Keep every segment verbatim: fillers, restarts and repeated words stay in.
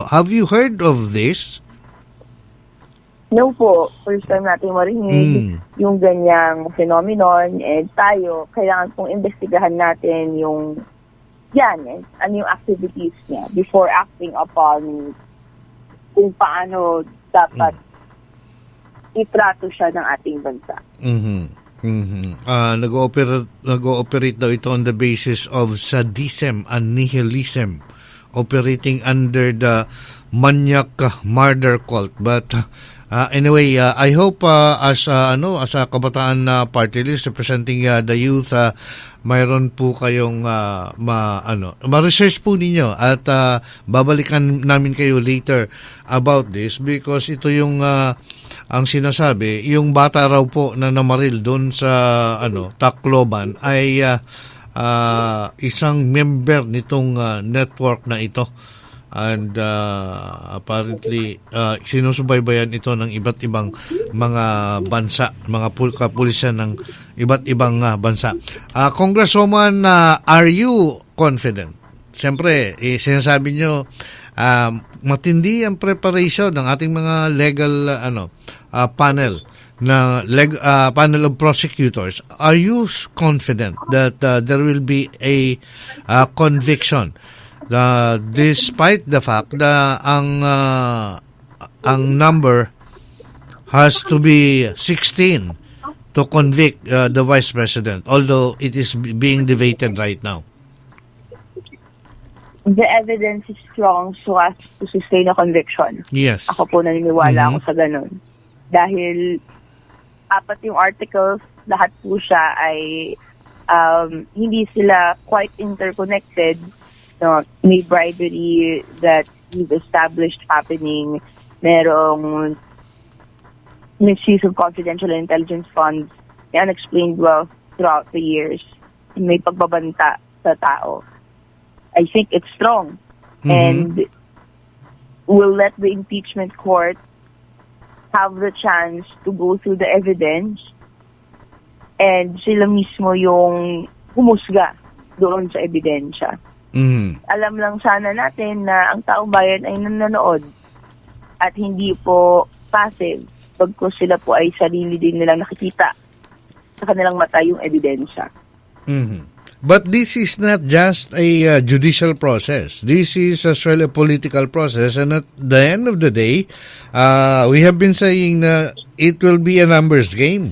Have you heard of this? No po. First time natin marinig mm. yung ganyang phenomenon. And tayo, kailangan pong investigahan natin yung yan, eh, ano yung activities niya before acting upon kung paano dapat mm. itrato siya ng ating bansa. Mm-hmm. Mm-hmm. Uh, nag-ooperate, nag-ooperate daw ito on the basis of sadism and nihilism, operating under the Manyak murder cult. But Uh, anyway, uh, I hope uh, as uh, ano as a kabataan na uh, party list representing uh, the youth, uh, mayroon po kayong uh, ma ano ma-research po ninyo at uh, babalikan namin kayo later about this because ito yung uh, ang sinasabi, yung bata raw po na namaril doon sa ano Tacloban ay uh, uh, isang member nitong uh, network na ito. And uh, apparently uh, sinusubaybayan ito ng iba't ibang mga bansa, mga pul- kapulisan ng iba't ibang uh, bansa. Uh, Congresswoman, uh, are you confident? Siyempre, eh, sinasabi nyo uh, matindi ang preparation ng ating mga legal uh, ano uh, panel na leg, uh, panel of prosecutors. Are you confident that uh, there will be a uh, conviction? Uh, despite the fact na ang uh, ang number has to be sixteen to convict uh, the vice president, although it is being debated right now. The evidence is strong so as to sustain a conviction. Yes. Ako po naniniwala mm-hmm. ako sa ganun. Dahil apat yung articles, lahat po siya ay um, hindi sila quite interconnected. No, may bribery that we've established happening. Merong misuse of confidential intelligence funds, may unexplained wealth throughout the years. May pagbabanta sa tao. I think it's strong. Mm-hmm. And we'll let the impeachment court have the chance to go through the evidence and sila mismo yung humusga doon sa ebidensya. Mm. Alam lang sana natin na ang taong bayan ay nanonood at hindi po passive pagkos sila po ay sarili din nilang nakikita sa kanilang mata yung ebidensya. Mm-hmm. But this is not just a uh, judicial process. This is as well a political process, and at the end of the day, uh, we have been saying na it will be a numbers game.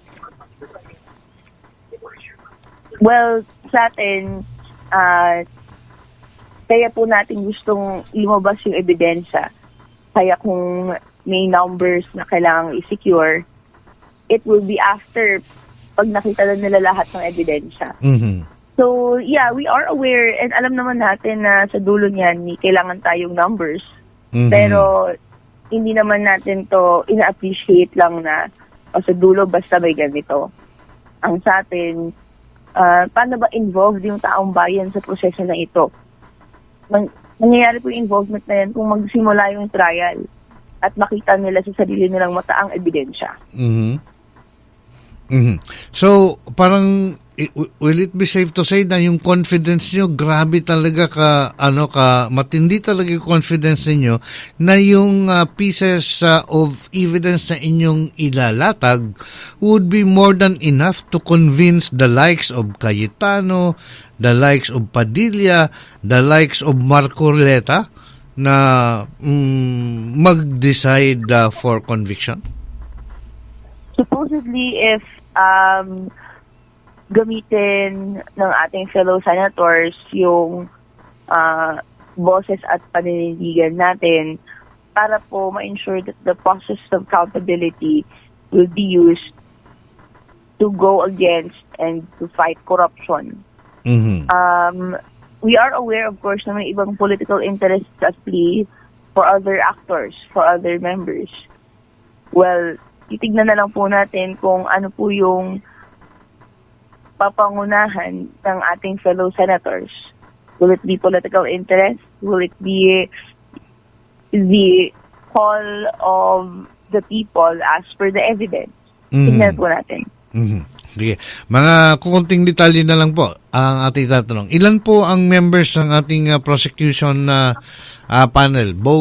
Well, sa atin, uh, kaya po natin gustong lumabas yung ebidensya. Kaya kung may numbers na kailangang i-secure, it will be after pag nakita na nila lahat ng ebidensya. Mm-hmm. So, yeah, we are aware and alam naman natin na sa dulo niyan, may kailangan tayong numbers. Mm-hmm. Pero, hindi naman natin to ina-appreciate lang na o sa dulo basta may ganito. Ang sa atin, uh, paano ba involved yung taong bayan sa proseso na ito? Mang- nangyayari po yung involvement na yan kung magsimula yung trial at makita nila sa sarili nilang mata ang ebidensya. Mm-hmm. Mm-hmm. So, parang, will it be safe to say na yung confidence nyo, grabe talaga ka, ano ka, matindi talaga yung confidence niyo na yung uh, pieces uh, of evidence na inyong ilalatag would be more than enough to convince the likes of Cayetano, the likes of Padilla, the likes of Marco Ruleta na mm, mag-decide uh, for conviction? Supposedly, if um, gamitin ng ating fellow senators yung uh, boses at paninindigan natin para po ma-ensure that the process of accountability will be used to go against and to fight corruption. Mm-hmm. Um, we are aware, of course, na may ibang political interests at play for other actors, for other members. Well, titignan na lang po natin kung ano po yung papangunahan ng ating fellow senators. Will it be political interest? Will it be the call of the people as per the evidence? Mm-hmm. Tignan po natin. Mm-hmm. Sige. Mga kukunting detalye na lang po ang ating tatanong. Ilan po ang members ng ating uh, prosecution uh, uh, panel? Both